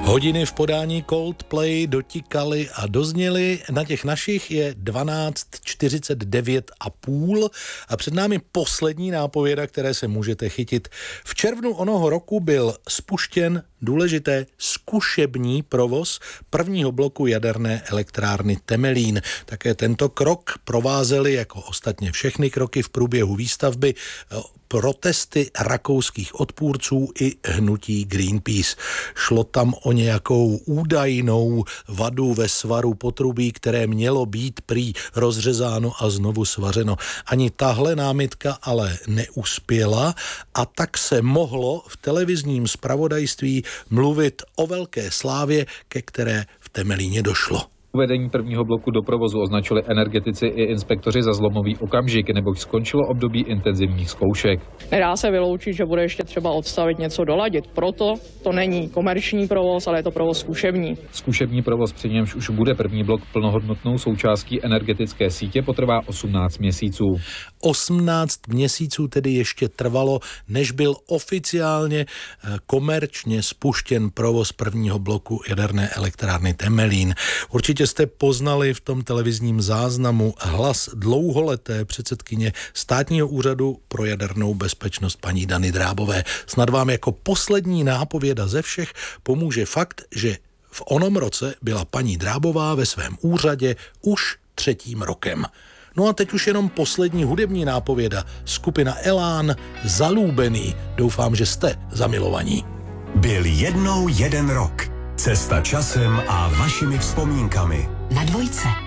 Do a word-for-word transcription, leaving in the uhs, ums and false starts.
Hodiny v podání Coldplay dotikaly a dozněly, na těch našich je dvanáct čtyřicet devět a půl a před námi poslední nápověda, které se můžete chytit. V červnu onoho roku byl spuštěn důležité zkušební provoz prvního bloku jaderné elektrárny Temelín. Také tento krok provázely, jako ostatně všechny kroky v průběhu výstavby, protesty rakouských odpůrců i hnutí Greenpeace. Šlo tam o nějakou údajnou vadu ve svaru potrubí, které mělo být prý rozřezáno a znovu svařeno. Ani tahle námitka ale neuspěla a tak se mohlo v televizním zpravodajství mluvit o velké slávě, ke které v Temelíně došlo. Uvedení prvního bloku do provozu označili energetici i inspektoři za zlomový okamžik, neboť skončilo období intenzivních zkoušek. Nedá se vyloučit, že bude ještě třeba odstavit něco, doladit. Proto to není komerční provoz, ale je to provoz zkušební. Zkušební provoz, při němž už bude první blok plnohodnotnou součástí energetické sítě, potrvá osmnáct měsíců. osmnáct měsíců tedy ještě trvalo, než byl oficiálně komerčně spuštěn provoz prvního bloku jaderné elektrárny Temelín. Určitě jste poznali v tom televizním záznamu hlas dlouholeté předsedkyně Státního úřadu pro jadernou bezpečnost paní Dany Drábové. Snad vám jako poslední nápověda ze všech pomůže fakt, že v onom roce byla paní Drábová ve svém úřadě už třetím rokem. No a teď už jenom poslední hudební nápověda. Skupina Elán, Zalúbený. Doufám, že jste zamilovaní. Byl jednou jeden rok. Cesta časem a vašimi vzpomínkami. Na dvojce.